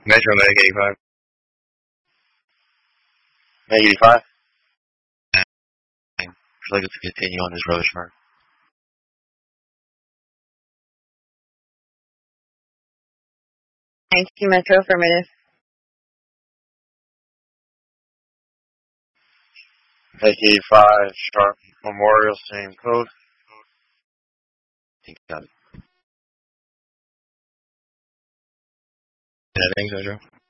Metro Medic 85. Medic 85. Would you like us to continue on this road, Shark? Thank you, Metro. Affirmative. Medic 85, Sharp Memorial, same code. I think got it. Yeah, thanks, Metro.